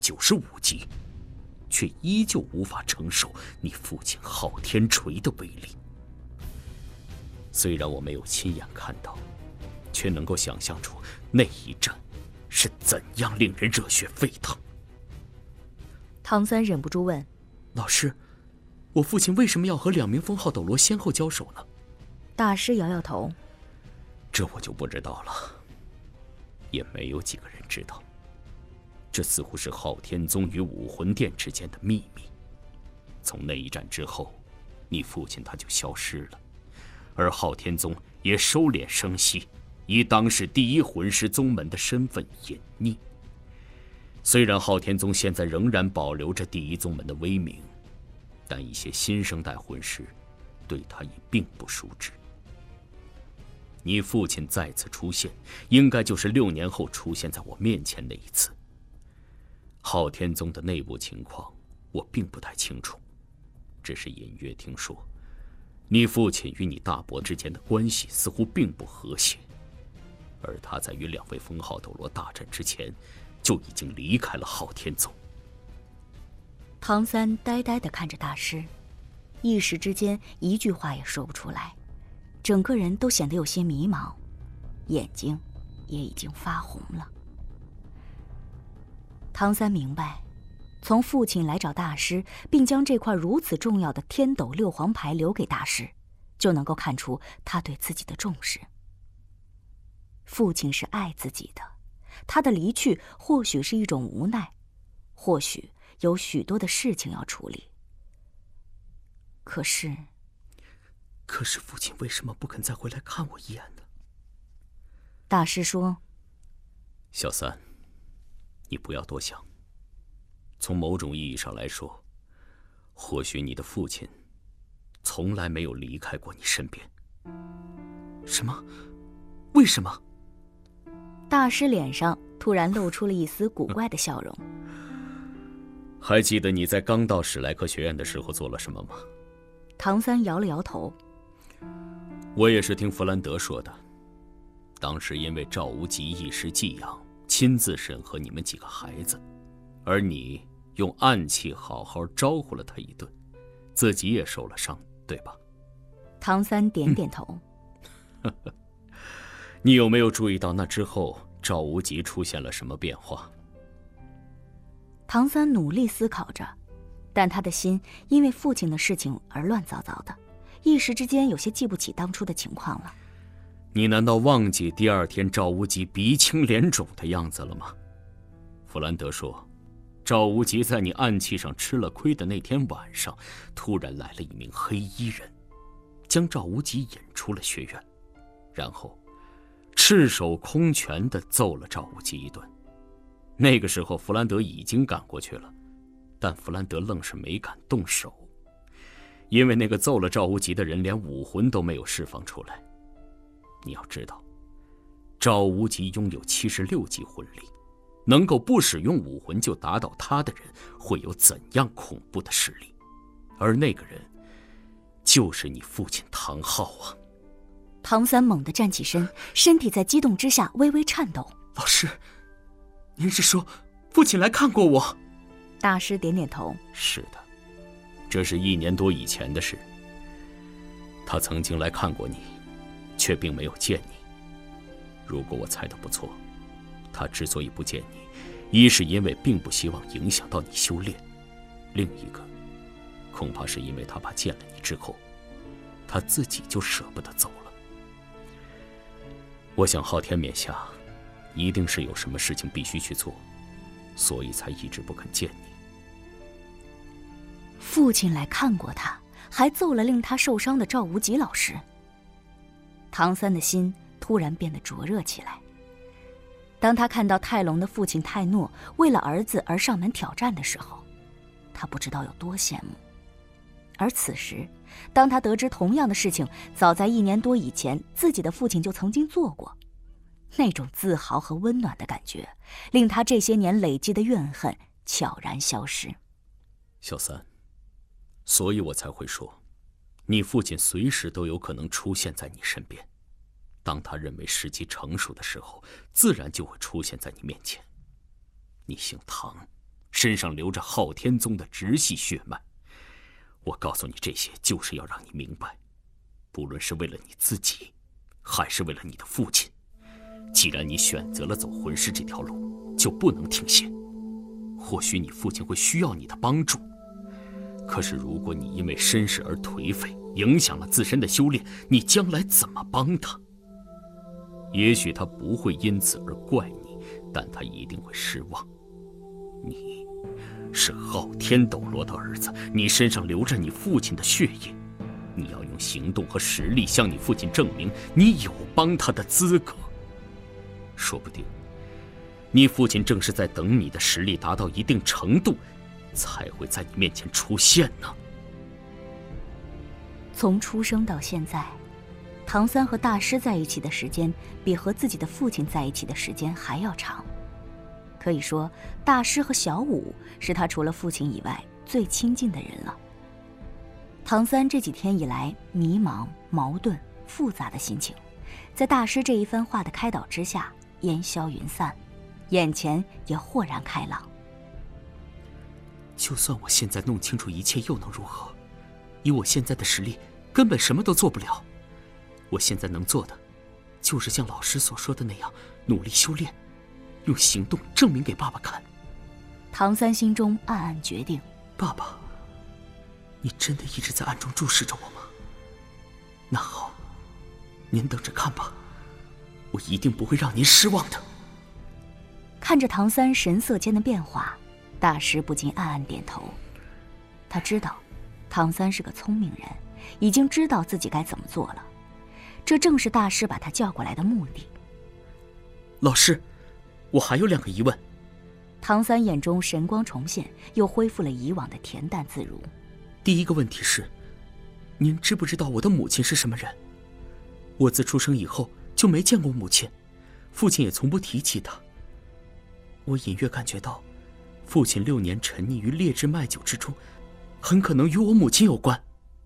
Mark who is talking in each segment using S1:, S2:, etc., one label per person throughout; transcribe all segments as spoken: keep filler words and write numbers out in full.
S1: 九十五级，却依旧无法承受你父亲昊天锤的威力。虽然我没有亲眼看到，却能够想象出那一战是怎样令人热血沸腾。
S2: 唐三忍不住问：“
S1: 老师，我父亲为什么要和两名封号斗罗先后交手呢？”
S2: 大师摇摇头：“
S1: 这我就不知道了，也没有几个人知道。这似乎是昊天宗与武魂殿之间的秘密。从那一战之后，你父亲他就消失了，而昊天宗也收敛声息，以当世第一魂师宗门的身份隐匿。虽然昊天宗现在仍然保留着第一宗门的威名，但一些新生代魂师对他已并不熟知。你父亲再次出现，应该就是六年后出现在我面前那一次。昊天宗的内部情况我并不太清楚，只是隐约听说，你父亲与你大伯之间的关系似乎并不和谐，而他在与两位封号斗罗大战之前，就已经离开了昊天宗。
S2: 唐三呆呆地看着大师，一时之间一句话也说不出来，整个人都显得有些迷茫，眼睛也已经发红了。唐三明白，从父亲来找大师，并将这块如此重要的天斗六皇牌留给大师，就能够看出他对自己的重视。父亲是爱自己的，他的离去或许是一种无奈，或许有许多的事情要处理。可是，
S1: 可是父亲为什么不肯再回来看我一眼呢？
S2: 大师说：“
S1: 小三，你不要多想。从某种意义上来说，或许你的父亲从来没有离开过你身边。”什么？为什么？
S2: 大师脸上突然露出了一丝古怪的笑容。
S1: 还记得你在刚到史莱克学院的时候做了什么吗？
S2: 唐三摇了摇头。
S1: 我也是听弗兰德说的。当时因为赵无极一时寄养，亲自审核你们几个孩子，而你用暗器好好招呼了他一顿，自己也受了伤，对吧？
S2: 唐三点点头。
S1: 嗯、你有没有注意到那之后赵无极出现了什么变化？
S2: 唐三努力思考着，但他的心因为父亲的事情而乱糟糟的，一时之间有些记不起当初的情况了。
S1: 你难道忘记第二天赵无极鼻青脸肿的样子了吗？弗兰德说，赵无极在你暗器上吃了亏的那天晚上，突然来了一名黑衣人，将赵无极引出了学院，然后赤手空拳地揍了赵无极一顿。那个时候弗兰德已经赶过去了，但弗兰德愣是没敢动手，因为那个揍了赵无极的人连武魂都没有释放出来。你要知道，赵无极拥有七十六级魂力，能够不使用武魂就打倒他的人会有怎样恐怖的实力，而那个人就是你父亲唐昊啊。
S2: 唐三猛地站起身，身体在激动之下微微颤抖。
S1: 老师，您是说父亲来看过我？
S2: 大师点点头。
S1: 是的，这是一年多以前的事。他曾经来看过你，却并没有见你。如果我猜得不错，他之所以不见你，一是因为并不希望影响到你修炼，另一个恐怕是因为他怕见了你之后，他自己就舍不得走了。我想昊天冕下一定是有什么事情必须去做，所以才一直不肯见你。
S2: 父亲来看过他，还揍了令他受伤的赵无极老师。唐三的心突然变得灼热起来。当他看到泰隆的父亲泰诺为了儿子而上门挑战的时候，他不知道有多羡慕。而此时，当他得知同样的事情早在一年多以前自己的父亲就曾经做过，那种自豪和温暖的感觉令他这些年累积的怨恨悄然消失。
S1: 小三，所以我才会说，你父亲随时都有可能出现在你身边，当他认为时机成熟的时候，自然就会出现在你面前。你姓唐， 身上流着昊天宗的直系血脉。我告诉你这些，就是要让你明白，不论是为了你自己，还是为了你的父亲，既然你选择了走魂师这条路，就不能停歇。或许你父亲会需要你的帮助，可是如果你因为身世而颓废，影响了自身的修炼，你将来怎么帮他？也许他不会因此而怪你，但他一定会失望。你是昊天斗罗的儿子，你身上流着你父亲的血液，你要用行动和实力向你父亲证明你有帮他的资格。说不定你父亲正是在等你的实力达到一定程度，才会在你面前出现呢。
S2: 从出生到现在，唐三和大师在一起的时间比和自己的父亲在一起的时间还要长。可以说，大师和小五是他除了父亲以外最亲近的人了。唐三这几天以来迷茫、矛盾、复杂的心情，在大师这一番话的开导之下烟消云散，眼前也豁然开朗。
S3: 就算我现在弄清楚一切又能如何？以我现在的实力，根本什么都做不了。我现在能做的，就是像老师所说的那样，努力修炼，用行动证明给爸爸看。
S2: 唐三心中暗暗决定：
S3: 爸爸，你真的一直在暗中注视着我吗？那好，您等着看吧，我一定不会让您失望的。
S2: 看着唐三神色间的变化，大师不禁暗暗点头。他知道唐三是个聪明人，已经知道自己该怎么做了。这正是大师把他叫过来的目的。
S3: 老师，我还有两个疑问。
S2: 唐三眼中神光重现，又恢复了以往的恬淡自如。
S3: 第一个问题是，您知不知道我的母亲是什么人？我自出生以后就没见过母亲，父亲也从不提起她。我隐约感觉到，父亲六年沉溺于劣质麦酒之中，很可能与我母亲有关。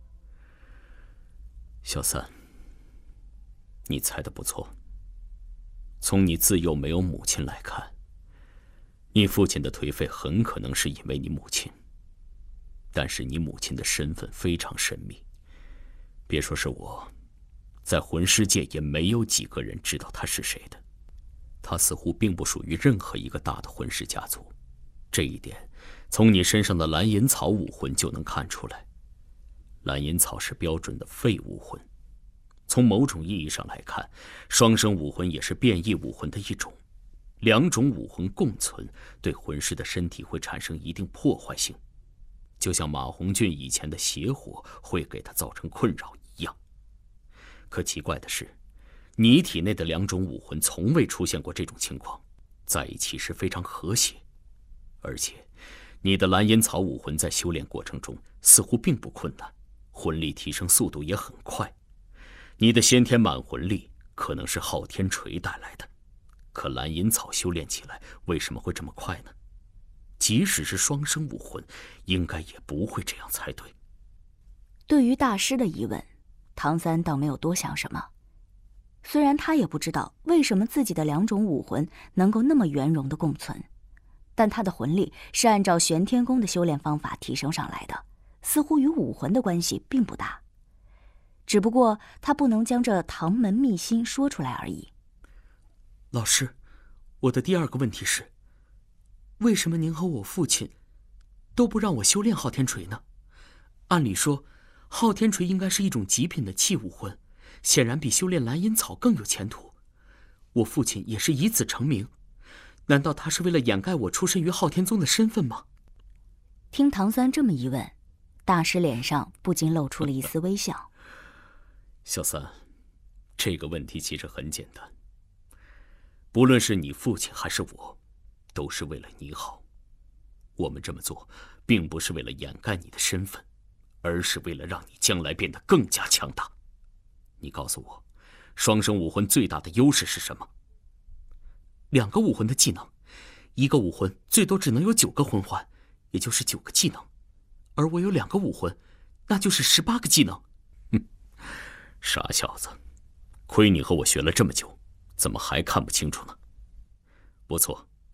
S1: 小三，你猜得不错。从你自幼没有母亲来看，你父亲的颓废很可能是因为你母亲。但是你母亲的身份非常神秘，别说是我，在魂师界也没有几个人知道她是谁的。她似乎并不属于任何一个大的魂师家族，这一点从你身上的蓝银草武魂就能看出来。蓝银草是标准的废武魂，从某种意义上来看，双生武魂也是变异武魂的一种。两种武魂共存，对魂师的身体会产生一定破坏性，就像马红俊以前的邪火会给他造成困扰一样。可奇怪的是，你体内的两种武魂从未出现过这种情况，在一起时非常和谐。而且你的蓝银草武魂在修炼过程中似乎并不困难，魂力提升速度也很快。你的先天满魂力可能是昊天锤带来的，可蓝银草修炼起来为什么会这么快呢？即使是双生武魂，应该也不会这样才对。
S2: 对于大师的疑问，唐三倒没有多想什么。虽然他也不知道为什么自己的两种武魂能够那么圆融的共存，但他的魂力是按照玄天宫的修炼方法提升上来的，似乎与武魂的关系并不大。只不过他不能将这唐门秘辛说出来而已。
S3: 老师，我的第二个问题是，为什么您和我父亲都不让我修炼昊天锤呢？按理说，昊天锤应该是一种极品的器武魂，显然比修炼蓝银草更有前途。我父亲也是以此成名，难道他是为了掩盖我出身于昊天宗的身份吗？
S2: 听唐三这么一问，大师脸上不禁露出了一丝微笑。
S1: 小三，这个问题其实很简单。不论是你父亲还是我，都是为了你好。我们这么做，并不是为了掩盖你的身份，而是为了让你将来变得更加强大。你告诉我，双生武魂最大的优势是什么？
S3: 两个武魂的技能，一个武魂最多只能有九个魂环，也就是九个技能，而我有两个武魂，那就是十八个技能。
S1: 哼，傻小子，亏你和我学了这么久，怎么还看不清楚呢？不错，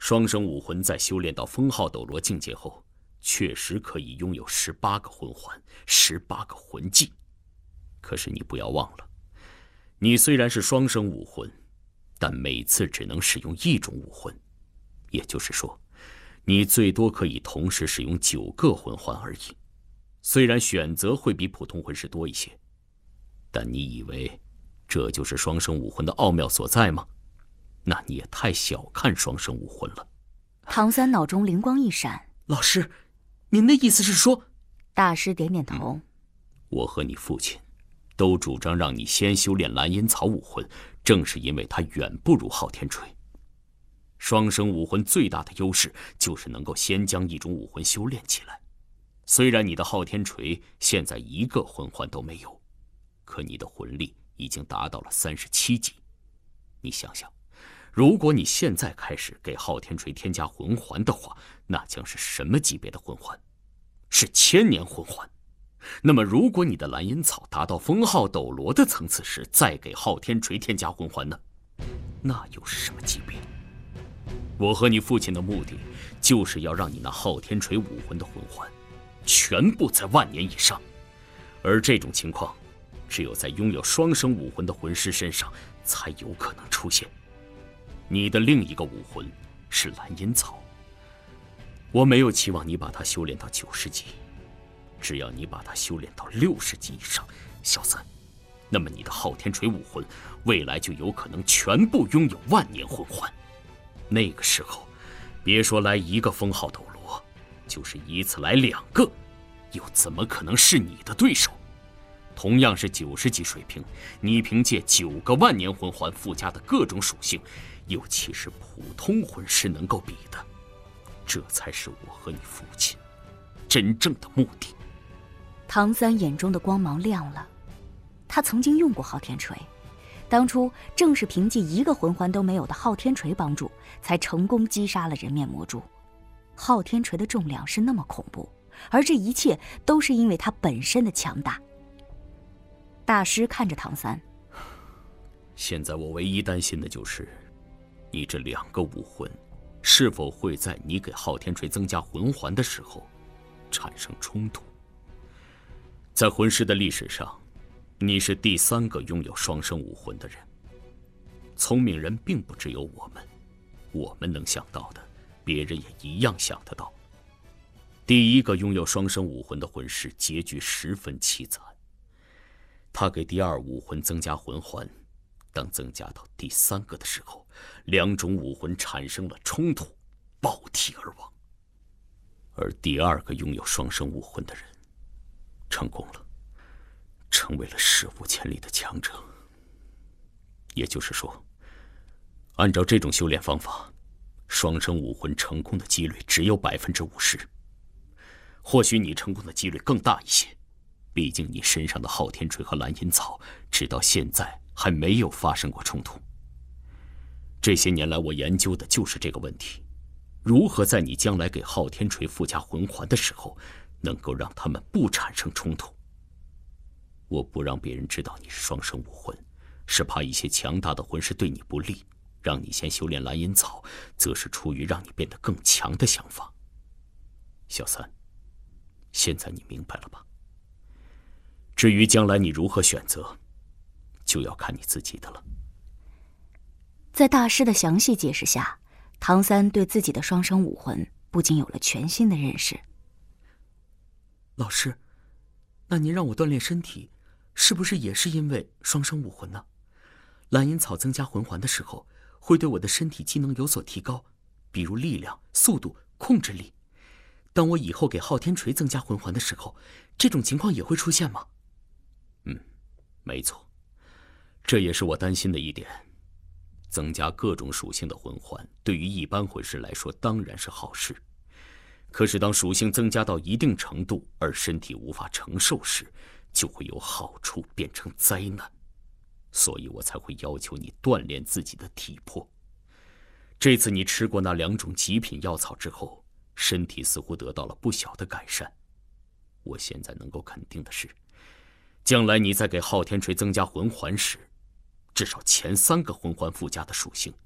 S1: 双生武魂在修炼到封号斗罗境界后，确实可以拥有十八个魂环、十八个魂技。可是你不要忘了，你虽然是双生武魂，但每次只能使用一种武魂，也就是说，你最多可以同时使用九个魂环而已。虽然选择会比普通魂师多一些，但你以为这就是双生武魂的奥妙所在吗？那你也太小看双生武魂了。
S2: 唐三脑中灵光一闪，
S3: 老师，您的意思是说？
S2: 大师点点头。
S1: 嗯、我和你父亲都主张让你先修炼蓝银草武魂，正是因为它远不如昊天锤。双生武魂最大的优势就是能够先将一种武魂修炼起来。虽然你的昊天锤现在一个魂环都没有，可你的魂力已经达到了三十七级。你想想，如果你现在开始给昊天锤添加魂环的话，那将是什么级别的魂环？是千年魂环。那么如果你的蓝银草达到封号斗罗的层次时，再给昊天锤添加魂环呢？那又是什么级别？我和你父亲的目的就是要让你那昊天锤武魂的魂环全部在万年以上，而这种情况只有在拥有双生武魂的魂师身上才有可能出现。你的另一个武魂是蓝银草，我没有期望你把它修炼到九十级，只要你把它修炼到六十级以上，小三，那么你的昊天锤武魂未来就有可能全部拥有万年魂环。那个时候，别说来一个封号斗罗，就是一次来两个，又怎么可能是你的对手？同样是九十级水平，你凭借九个万年魂环附加的各种属性，又岂是普通魂师能够比的？这才是我和你父亲真正的目的。
S2: 唐三眼中的光芒亮了，他曾经用过昊天锤，当初正是凭借一个魂环都没有的昊天锤帮助，才成功击杀了人面魔蛛。昊天锤的重量是那么恐怖，而这一切都是因为它本身的强大。大师看着唐三，
S1: 现在我唯一担心的就是，你这两个武魂是否会在你给昊天锤增加魂环的时候产生冲突。在魂师的历史上，你是第三个拥有双生武魂的人。聪明人并不只有我们，我们能想到的，别人也一样想得到。第一个拥有双生武魂的魂师结局十分凄惨，他给第二武魂增加魂环，当增加到第三个的时候，两种武魂产生了冲突，爆体而亡。而第二个拥有双生武魂的人成功了，成为了史无前例的强者。也就是说，按照这种修炼方法，双生武魂成功的几率只有百分之五十。或许你成功的几率更大一些，毕竟你身上的昊天锤和蓝银草直到现在还没有发生过冲突。这些年来我研究的就是这个问题，如何在你将来给昊天锤附加魂环的时候，能够让他们不产生冲突。我不让别人知道你是双生武魂，是怕一些强大的魂师对你不利，让你先修炼蓝银草，则是出于让你变得更强的想法。小三，现在你明白了吧？至于将来你如何选择，就要看你自己的了。
S2: 在大师的详细解释下，唐三对自己的双生武魂不仅有了全新的认识。
S3: 老师，那您让我锻炼身体，是不是也是因为双生武魂呢？蓝银草增加魂环的时候，会对我的身体机能有所提高，比如力量、速度、控制力。当我以后给昊天锤增加魂环的时候，这种情况也会出现吗？
S1: 嗯，没错，这也是我担心的一点。增加各种属性的魂环，对于一般魂师来说当然是好事。可是当属性增加到一定程度，而身体无法承受时，就会由好处变成灾难。所以我才会要求你锻炼自己的体魄。这次你吃过那两种极品药草之后，身体似乎得到了不小的改善。我现在能够肯定的是，将来你在给昊天锤增加魂环时，至少前三个魂环附加的属性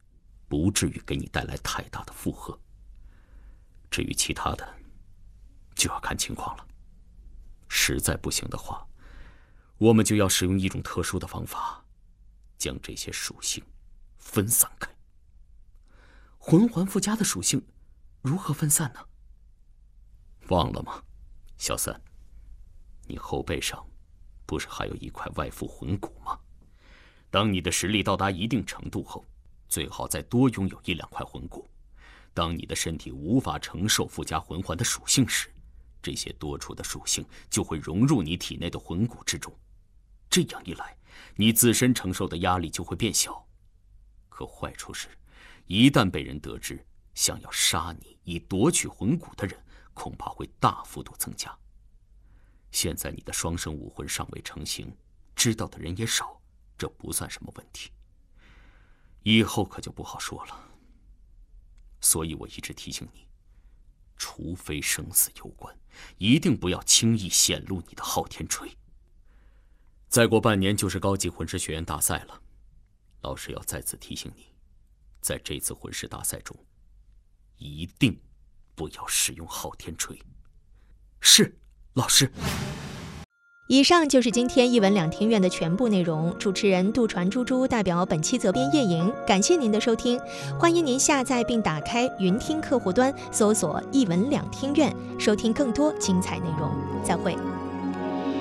S1: 不至于给你带来太大的负荷。至于其他的，就要看情况了。实在不行的话，我们就要使用一种特殊的方法，将这些属性分散开。
S3: 魂环附加的属性如何分散呢？
S1: 忘了吗，小三？你后背上不是还有一块外附魂骨吗？当你的实力到达一定程度后，最好再多拥有一两块魂骨。当你的身体无法承受附加魂环的属性时，这些多出的属性就会融入你体内的魂骨之中。这样一来，你自身承受的压力就会变小。可坏处是，一旦被人得知想要杀你以夺取魂骨的人，恐怕会大幅度增加。现在你的双生武魂尚未成型，知道的人也少，这不算什么问题。以后可就不好说了。所以我一直提醒你，除非生死攸关，一定不要轻易显露你的昊天锤。再过半年就是高级魂师学院大赛了，老师要再次提醒你，在这次魂师大赛中，一定不要使用昊天锤。
S3: 是，老师。
S4: 以上就是今天一文两听院的全部内容。主持人渡船猪猪代表本期责编叶莹，感谢您的收听。欢迎您下载并打开云听客户端，搜索一文两听院，收听更多精彩内容。再会。